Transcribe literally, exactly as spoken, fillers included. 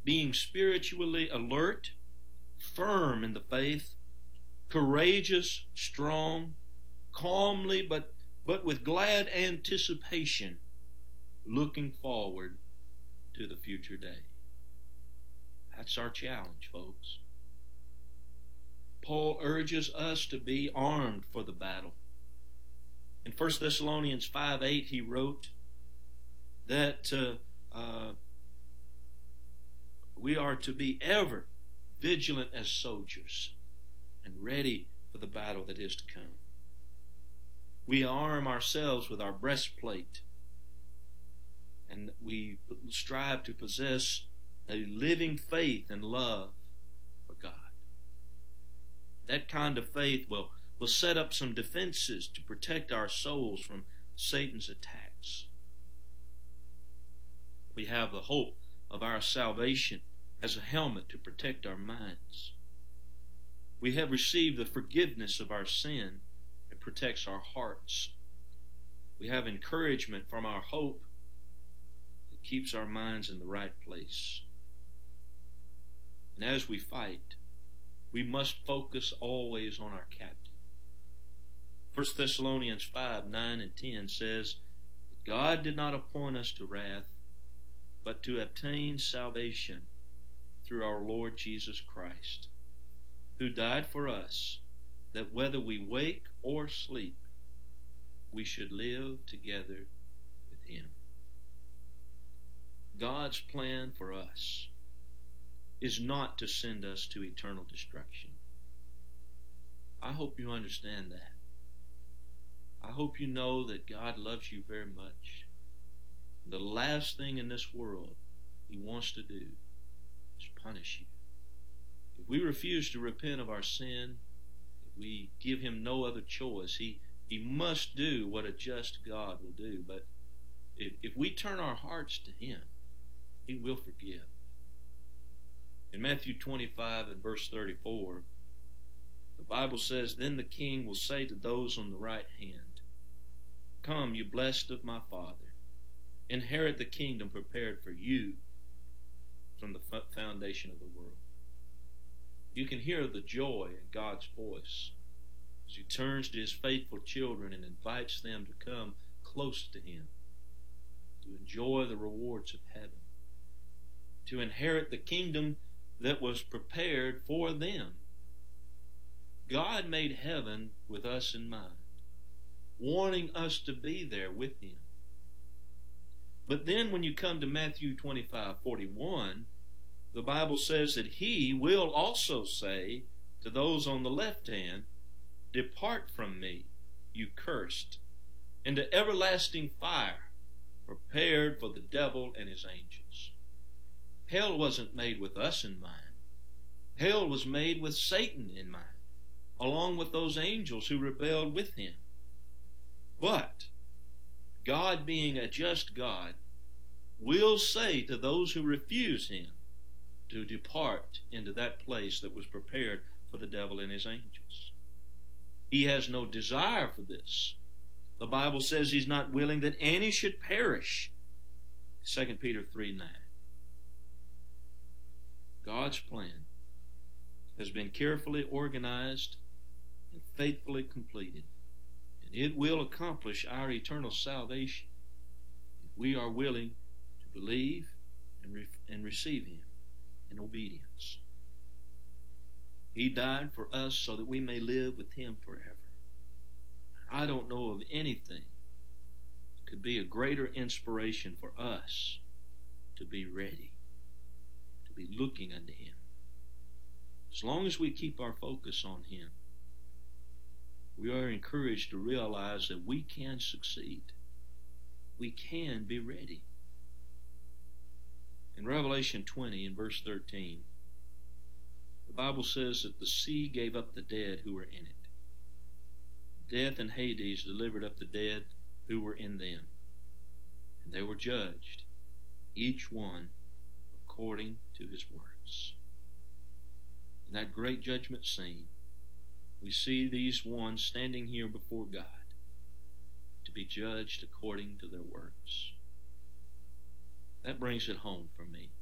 being spiritually alert, firm in the faith, courageous, strong, calmly but, but with glad anticipation, looking forward to the future day. That's our challenge, folks. Paul urges us to be armed for the battle. In First Thessalonians five eight, he wrote that uh, uh, we are to be ever vigilant as soldiers and ready for the battle that is to come. We arm ourselves with our breastplate, and we strive to possess a living faith and love for God. That kind of faith will, will set up some defenses to protect our souls from Satan's attacks. We have the hope of our salvation as a helmet to protect our minds. We have received the forgiveness of our sin that protects our hearts. We have encouragement from our hope that keeps our minds in the right place. And as we fight, we must focus always on our captain. First Thessalonians five nine and ten says, God did not appoint us to wrath, but to obtain salvation through our Lord Jesus Christ, who died for us, that whether we wake or sleep, we should live together with Him. God's plan for us is not to send us to eternal destruction. I hope you understand that. I hope you know that God loves you very much. The last thing in this world He wants to do is punish you. If we refuse to repent of our sin, if we give Him no other choice, He, he must do what a just God will do. But if, if we turn our hearts to Him, He will forgive. In Matthew twenty-five and verse thirty-four, the Bible says, Then the king will say to those on the right hand, Come, you blessed of my Father, inherit the kingdom prepared for you from the foundation of the world. You can hear the joy in God's voice as He turns to His faithful children and invites them to come close to Him, to enjoy the rewards of heaven, to inherit the kingdom that was prepared for them. God made heaven with us in mind, wanting us to be there with Him. But then when you come to Matthew twenty-five forty-one, the Bible says that He will also say to those on the left hand, Depart from me, you cursed, into everlasting fire, prepared for the devil and his angels. Hell wasn't made with us in mind. Hell was made with Satan in mind, along with those angels who rebelled with him. But God, being a just God, will say to those who refuse Him to depart into that place that was prepared for the devil and his angels. He has no desire for this. The Bible says He's not willing that any should perish. Second Peter three nine. God's plan has been carefully organized and faithfully completed, and it will accomplish our eternal salvation if we are willing to believe and, re- and receive Him in obedience. He died for us so that we may live with Him forever. I don't know of anything that could be a greater inspiration for us to be ready, to be looking unto Him. As long as we keep our focus on Him, we are encouraged to realize that we can succeed. We can be ready. In Revelation twenty, in verse thirteen, the Bible says that the sea gave up the dead who were in it. Death and Hades delivered up the dead who were in them, and they were judged, each one according to his works. In that great judgment scene, we see these ones standing here before God to be judged according to their works. That brings it home for me.